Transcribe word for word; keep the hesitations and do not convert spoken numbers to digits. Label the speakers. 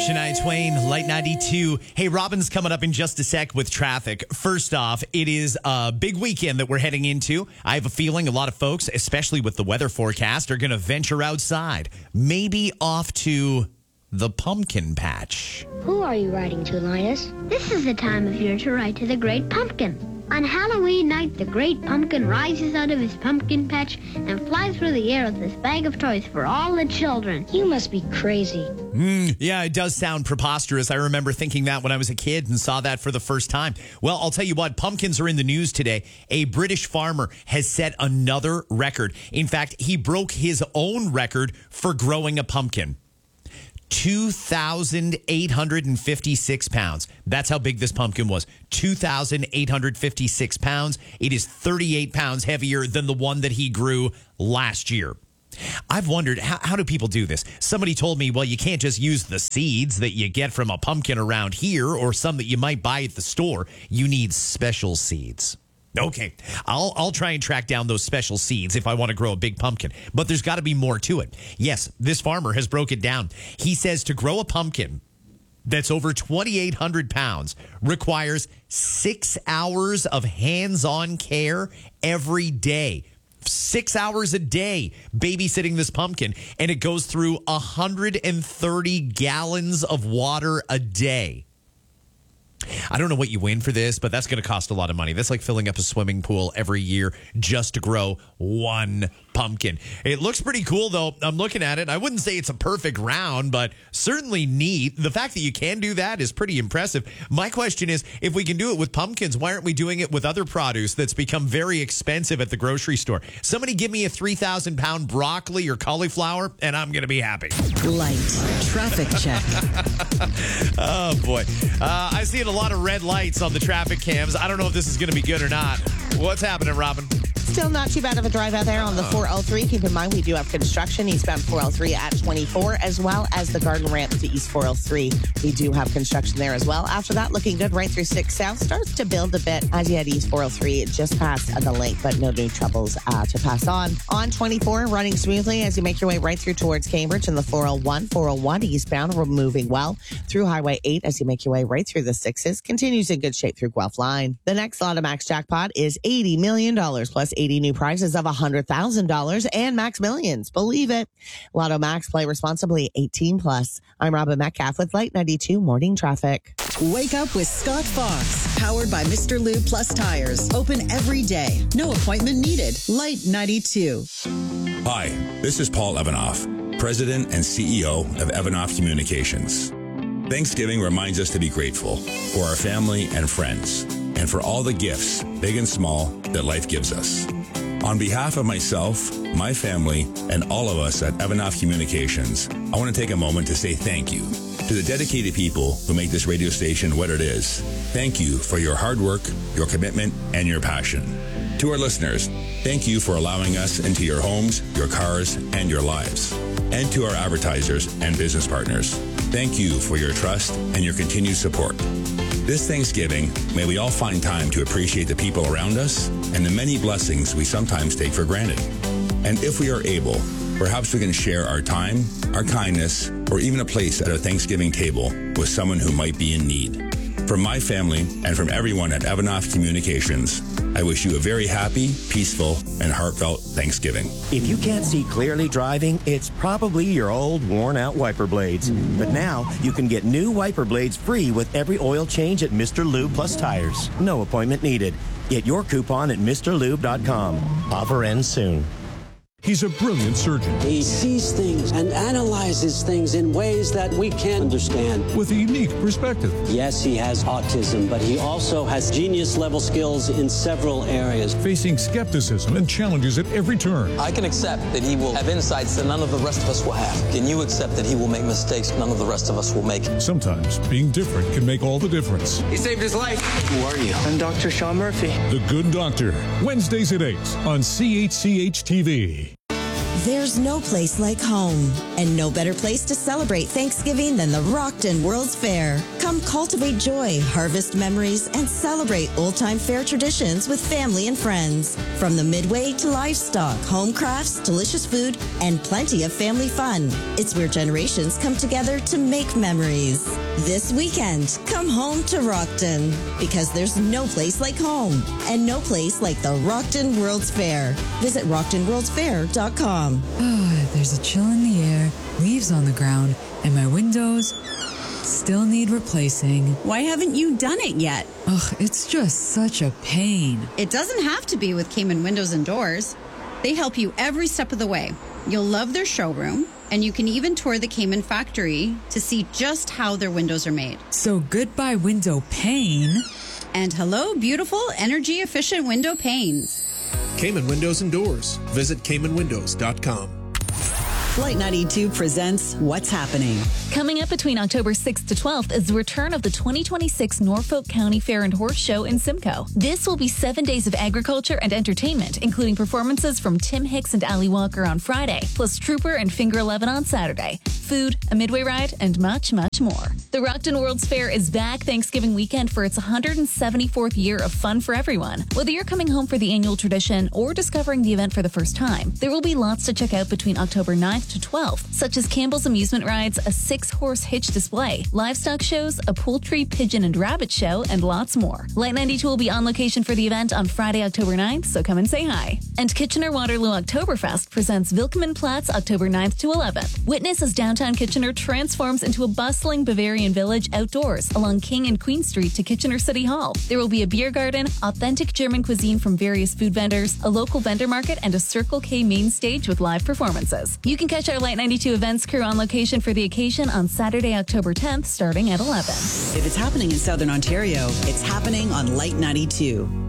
Speaker 1: Shania Twain, Light ninety-two. Hey, Robin's coming up in just a sec with traffic. First off, it is a big weekend that we're heading into. I have a feeling a lot of folks, especially with the weather forecast, are going to venture outside. Maybe off to the pumpkin patch.
Speaker 2: Who are you writing to, Linus? This is the time of year to write to the Great Pumpkin. On Halloween night, the Great Pumpkin rises out of his pumpkin patch and flies through the air with this bag of toys for all the children. You must be crazy.
Speaker 1: Mm, yeah, it does sound preposterous. I remember thinking that when I was a kid and saw that for the first time. Well, I'll tell you what, pumpkins are in the news today. A British farmer has set another record. In fact, he broke his own record for growing a pumpkin. two thousand eight hundred fifty-six pounds. That's how big this pumpkin was. two thousand eight hundred fifty-six pounds. It is thirty-eight pounds heavier than the one that he grew last year. I've wondered, how, how do people do this? Somebody told me, well, you can't just use the seeds that you get from a pumpkin around here or some that you might buy at the store. You need special seeds. Okay, I'll I'll try and track down those special seeds if I want to grow a big pumpkin. But there's got to be more to it. Yes, this farmer has broke it down. He says to grow a pumpkin that's over twenty-eight hundred pounds requires six hours of hands-on care every day. Six hours a day babysitting this pumpkin, and it goes through one hundred thirty gallons of water a day. I don't know what you win for this, but that's going to cost a lot of money. That's like filling up a swimming pool every year just to grow one pumpkin. It looks pretty cool, though. I'm looking at it. I wouldn't say it's a perfect round, but certainly neat. The fact that you can do that is pretty impressive. My question is, if we can do it with pumpkins, why aren't we doing it with other produce that's become very expensive at the grocery store? Somebody give me a three thousand pound broccoli or cauliflower, and I'm going to be happy.
Speaker 3: Light traffic check.
Speaker 1: Oh, boy. Uh, I see a lot of red lights on the traffic cams. I don't know if this is going to be good or not. What's happening, Robin?
Speaker 3: Still not too bad of a drive out there on the four oh three. Keep in mind, we do have construction eastbound four oh three at twenty-four, as well as the Garden Ramp to East four oh three. We do have construction there as well. After that, looking good right through six South. Starts to build a bit as you head East four oh three, just past the lake, but no new troubles uh, to pass on. On twenty-four, running smoothly as you make your way right through towards Cambridge, and the four oh one, four oh one eastbound, we're moving well through Highway eight as you make your way right through the sixes. Continues in good shape through Guelph Line. The next Lotto Max jackpot is eighty million dollars plus eighty new prizes of one hundred thousand dollars and Max Millions. Believe it. Lotto Max, play responsibly, eighteen plus. I'm Robin Metcalf with Light ninety-two Morning Traffic.
Speaker 4: Wake up with Scott Fox, powered by Mister Lube Plus Tires. Open every day. No appointment needed. Light ninety-two.
Speaker 5: Hi, this is Paul Evanoff, President and C E O of Evanoff Communications. Thanksgiving reminds us to be grateful for our family and friends, and for all the gifts, big and small, that life gives us. On behalf of myself, my family, and all of us at Evanoff Communications, I want to take a moment to say thank you to the dedicated people who make this radio station what it is. Thank you for your hard work, your commitment, and your passion. To our listeners, thank you for allowing us into your homes, your cars, and your lives. And to our advertisers and business partners, thank you for your trust and your continued support. This Thanksgiving, may we all find time to appreciate the people around us and the many blessings we sometimes take for granted. And if we are able, perhaps we can share our time, our kindness, or even a place at our Thanksgiving table with someone who might be in need. From my family and from everyone at Evanoff Communications, I wish you a very happy, peaceful, and heartfelt Thanksgiving.
Speaker 6: If you can't see clearly driving, it's probably your old, worn-out wiper blades. But now, you can get new wiper blades free with every oil change at Mister Lube Plus Tires. No appointment needed. Get your coupon at Mr Lube dot com. Offer ends soon.
Speaker 7: He's a brilliant surgeon.
Speaker 8: He sees things and analyzes things in ways that we can't understand.
Speaker 7: With a unique perspective.
Speaker 8: Yes, he has autism, but he also has genius-level skills in several areas.
Speaker 7: Facing skepticism and challenges at every turn.
Speaker 9: I can accept that he will have insights that none of the rest of us will have. Can you accept that he will make mistakes none of the rest of us will make?
Speaker 7: Sometimes being different can make all the difference.
Speaker 9: He saved his life. Who are you?
Speaker 8: I'm Doctor Sean Murphy.
Speaker 7: The Good Doctor. Wednesdays at eight on C H C H T V.
Speaker 4: There's no place like home, and no better place to celebrate Thanksgiving than the Rockton World's Fair. Come cultivate joy, harvest memories, and celebrate old-time fair traditions with family and friends. From the midway to livestock, home crafts, delicious food, and plenty of family fun. It's where generations come together to make memories. This weekend, come home to Rockton, because there's no place like home, and no place like the Rockton World's Fair. Visit rockton world's fair dot com.
Speaker 10: Oh, there's a chill in the air, leaves on the ground, and my windows still need replacing.
Speaker 11: Why haven't you done it yet?
Speaker 10: Ugh, it's just such a pain.
Speaker 11: It doesn't have to be with Cayman Windows and Doors. They help you every step of the way. You'll love their showroom, and you can even tour the Cayman factory to see just how their windows are made.
Speaker 10: So goodbye window pane.
Speaker 11: And hello, beautiful, energy-efficient window panes.
Speaker 12: Cayman Windows and Doors. Visit cayman windows dot com.
Speaker 4: Light ninety-two presents What's Happening.
Speaker 13: Coming up between October sixth to twelfth is the return of the twenty twenty-six Norfolk County Fair and Horse Show in Simcoe. This will be seven days of agriculture and entertainment, including performances from Tim Hicks and Ali Walker on Friday, plus Trooper and Finger eleven on Saturday, food, a midway ride, and much, much more. The Rockton World's Fair is back Thanksgiving weekend for its one hundred seventy-fourth year of fun for everyone. Whether you're coming home for the annual tradition or discovering the event for the first time, there will be lots to check out between October ninth to twelfth, such as Campbell's Amusement Rides, a six-horse hitch display, livestock shows, a poultry, pigeon, and rabbit show, and lots more. Light ninety-two will be on location for the event on Friday, October ninth, so come and say hi. And Kitchener-Waterloo Oktoberfest presents Wilkeman Platz October ninth to eleventh. Witness as downtown Kitchener transforms into a bustling Bavarian village outdoors along King and Queen Street to Kitchener City Hall. There will be a beer garden, authentic German cuisine from various food vendors, a local vendor market, and a Circle K main stage with live performances. You can catch our Light ninety-two events crew on location for the occasion on Saturday, October tenth, starting at eleven.
Speaker 4: If it's happening in Southern Ontario, it's happening on Light ninety-two.